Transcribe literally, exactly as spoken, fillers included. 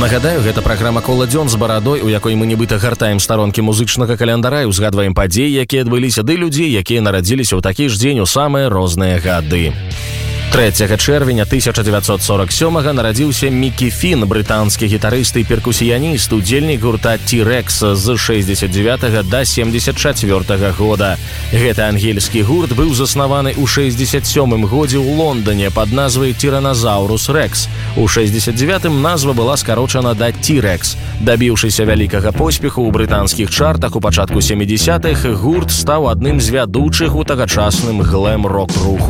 Нагадаю, гэта праграма «Кола дзён» з барадой, у якой мы нібыта гартаем старонкі музычнага календара і узгадваем падзеі, якія адбыліся, ды людзей, якія нарадзіліся ў такі ж дзень у самыя розныя гады. трэцяга чэрвеня тысяча дзевяцьсот сорок сёмага нарадзіўся Мікі Фін, брытанскі гітарыст і перкусіяніст, удзельнік гурта T-Rex з шэсцьдзесят дзевятага да семьдесят чацвёртага года. Гэты ангельскі гурт быў заснаваны ў шэсцьдесят сёмым годзе ў Лондоне пад назвай Tyrannosaurus Rex. У шэсцьдесят дзевятым назва была скарочана да T-Rex. Дабіўшыся вялікага поспеху ў брытанскіх чартах у пачатку сямідзесятых, гурт стаў адным з вядучых у тагачасным глэм-рок руху.